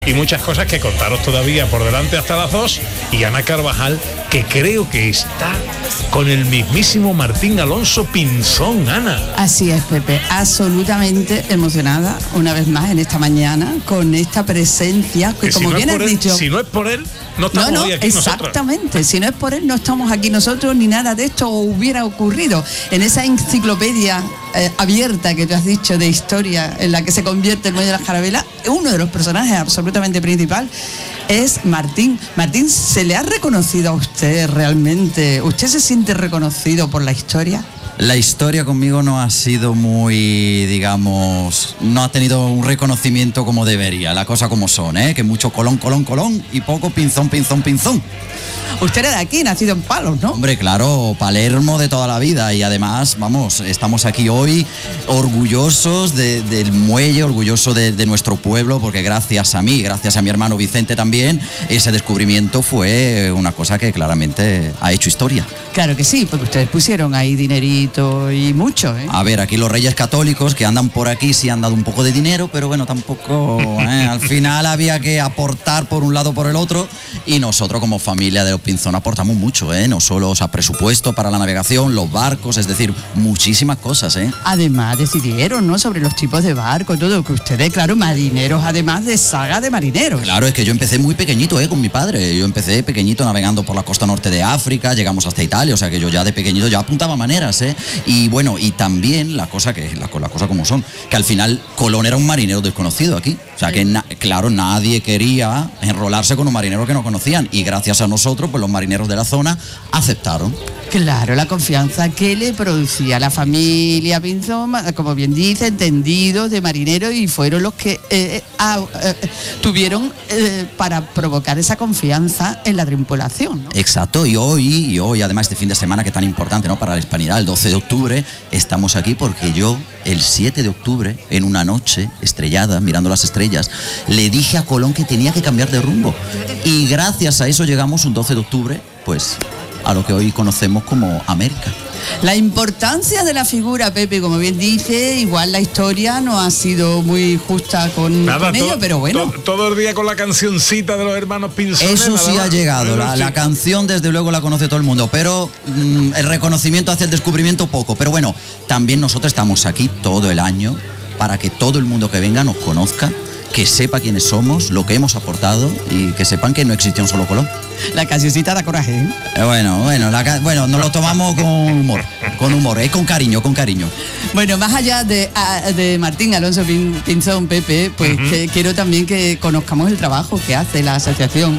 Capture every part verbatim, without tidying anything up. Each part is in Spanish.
Y muchas cosas que contaros todavía por delante hasta las dos. Y Ana Carvajal, que creo que está con el mismísimo Martín Alonso Pinzón, Ana. Así es, Pepe, absolutamente emocionada una vez más en esta mañana con esta presencia que, que como si no bien has él, dicho, si no es por él, no estamos no, no, hoy aquí exactamente, nosotros. Si no es por él, no estamos aquí nosotros, ni nada de esto hubiera ocurrido. En esa enciclopedia eh, abierta que tú has dicho de historia, en la que se convierte el Muelle de las Carabelas, uno de los personajes absolutamente principal es Martín. Martín, ¿se le ha reconocido a usted realmente? ¿Usted se siente reconocido por la historia? La historia conmigo no ha sido muy, digamos, no ha tenido un reconocimiento como debería, la cosa como son, ¿eh? Que mucho Colón, Colón, Colón y poco Pinzón, Pinzón, Pinzón. Usted era de aquí, nacido en Palos, ¿no? Hombre, claro, Palermo de toda la vida y además, vamos, estamos aquí hoy orgullosos de, del muelle, orgullosos de, de nuestro pueblo, porque gracias a mí, gracias a mi hermano Vicente también, ese descubrimiento fue una cosa que claramente ha hecho historia. Claro que sí, porque ustedes pusieron ahí dinerito y mucho, ¿eh? A ver, aquí los reyes católicos que andan por aquí sí han dado un poco de dinero, pero bueno, tampoco, ¿eh? Al final había que aportar por un lado o por el otro y nosotros como familia de los Pinzón aportamos mucho, ¿eh? No solo, o sea, presupuesto para la navegación, los barcos, es decir, muchísimas cosas, ¿eh? Además decidieron, ¿no?, sobre los tipos de barcos, todo, que ustedes, claro, marineros, además de saga de marineros. Claro, es que yo empecé muy pequeñito, ¿eh? Con mi padre, yo empecé pequeñito navegando por la costa norte de África, llegamos hasta Italia, o sea que yo ya de pequeñito ya apuntaba maneras, ¿eh? Y bueno, y también la cosa que la, la cosa como son, que al final Colón era un marinero desconocido aquí, o sea que na, claro, nadie quería enrolarse con un marinero que no conocían y gracias a nosotros, pues los marineros de la zona aceptaron. Claro, la confianza que le producía la familia Pinzón, como bien dice, entendidos de marineros, y fueron los que eh, ah, eh, tuvieron eh, para provocar esa confianza en la tripulación, ¿no? Exacto, y hoy, y hoy además este fin de semana que es tan importante, ¿no?, para la hispanidad, el doce de octubre, estamos aquí porque yo el siete de octubre, en una noche estrellada, mirando las estrellas, le dije a Colón que tenía que cambiar de rumbo y gracias a eso llegamos un doce de octubre, pues a lo que hoy conocemos como América. La importancia de la figura, Pepe, como bien dice, igual la historia no ha sido muy justa con, nada, con ello, to, pero bueno. To, todo el día con la cancioncita de los hermanos Pinzón. Eso sí nada, ha llegado, la, sí. la canción desde luego la conoce todo el mundo, pero mmm, el reconocimiento hacia el descubrimiento poco. Pero bueno, también nosotros estamos aquí todo el año para que todo el mundo que venga nos conozca, que sepa quiénes somos, lo que hemos aportado y que sepan que no existió un solo Colón. La cancioncita da coraje, ¿eh? Eh, bueno, bueno, la, bueno, nos lo tomamos con humor, con humor, eh, con cariño, con cariño. Bueno, más allá de, de Martín Alonso Pinzón, Pepe, pues uh-huh. que, quiero también que conozcamos el trabajo que hace la asociación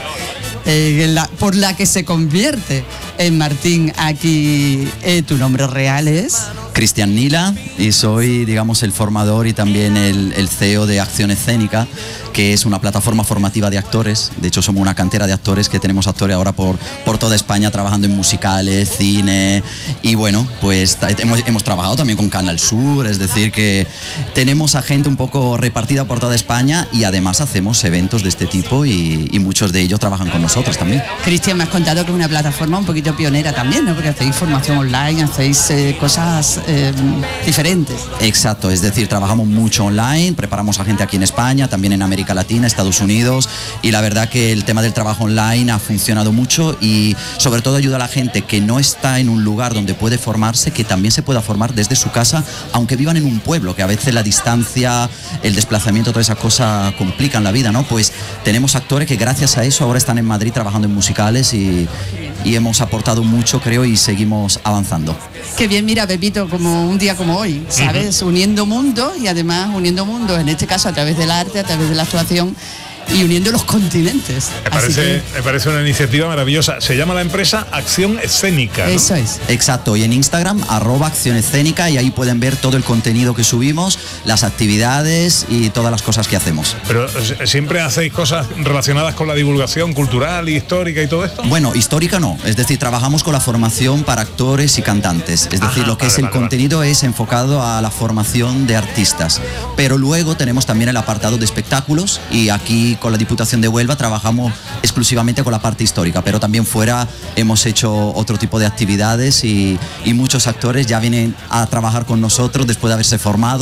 eh, la, por la que se convierte en Martín aquí. Eh, ¿Tu nombre real es? Cristian Nila, y soy, digamos, el formador y también el, el C E O de Acción Escénica, que es una plataforma formativa de actores. De hecho, somos una cantera de actores que tenemos actores ahora por, por toda España trabajando en musicales, cine, y bueno, pues hemos, hemos trabajado también con Canal Sur, es decir que tenemos a gente un poco repartida por toda España y además hacemos eventos de este tipo y, y muchos de ellos trabajan con nosotros también. Cristian, me has contado que es una plataforma un poquito pionera también, ¿no? Porque hacéis formación online, hacéis eh, cosas eh, diferentes. Exacto, es decir, trabajamos mucho online, preparamos a gente aquí en España, también en América Latina, Estados Unidos, y la verdad que el tema del trabajo online ha funcionado mucho y sobre todo ayuda a la gente que no está en un lugar donde puede formarse, que también se pueda formar desde su casa, aunque vivan en un pueblo, que a veces la distancia, el desplazamiento, toda esa cosa complican la vida, ¿no? Pues tenemos actores que gracias a eso ahora están en Madrid trabajando en musicales y, y hemos aportado mucho, creo, y seguimos avanzando. Qué bien, mira, Pepito, como un día como hoy, ¿sabes? Uh-huh. Uniendo mundos y además uniendo mundos, en este caso a través del arte, a través de la actuación y uniendo los continentes. Me parece, que... me parece una iniciativa maravillosa. Se llama la empresa Acción Escénica, ¿no? Eso es. Exacto, y en Instagram, arroba Acción Escénica, y ahí pueden ver todo el contenido que subimos, las actividades y todas las cosas que hacemos. Pero ¿siempre hacéis cosas relacionadas con la divulgación cultural, histórica y todo esto? Bueno, histórica no, es decir, trabajamos con la formación para actores y cantantes, es decir, Ajá, lo que vale, es el vale, contenido vale. es enfocado a la formación de artistas, pero luego tenemos también el apartado de espectáculos y aquí con la Diputación de Huelva trabajamos exclusivamente con la parte histórica, pero también fuera hemos hecho otro tipo de actividades y, y muchos actores ya vienen a trabajar con nosotros después de haberse formado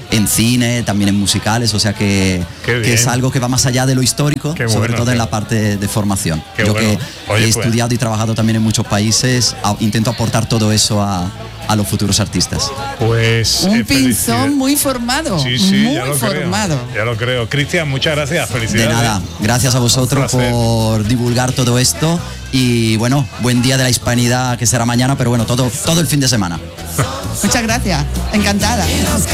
en cine, también en musicales, o sea que, que es algo que va más allá de lo histórico, Qué sobre bueno, todo qué en la parte de formación. Qué Yo bueno. que Oye, he pues. estudiado y trabajado también en muchos países, a- intento aportar todo eso a, a los futuros artistas. Pues Un eh, felicidades. pinzón muy formado, Sí, sí, muy ya lo formado. creo. Ya lo creo. Cristian, muchas gracias. De Felicidades. nada, gracias a vosotros Un placer. por divulgar todo esto y bueno, buen día de la hispanidad que será mañana, pero bueno, todo, todo el fin de semana. Muchas gracias, encantada.